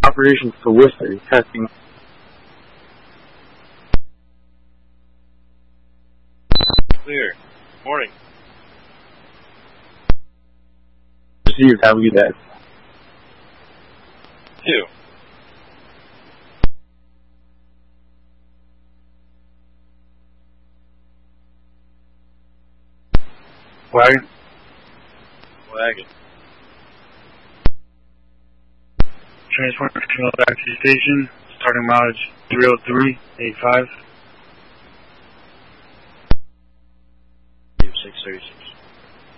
Operations for Worcester, testing. Clear. Morning. Received, have a good day. 2. Wagon. Wagon. Transport personnel back to the station, starting mileage 303.85. 636.